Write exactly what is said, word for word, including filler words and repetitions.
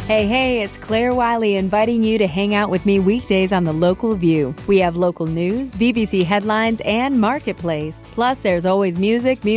Hey, hey, it's Claire Wiley inviting you to hang out with me weekdays on The Local View. We have local news, B B C headlines, and Marketplace. Plus, there's always music, music.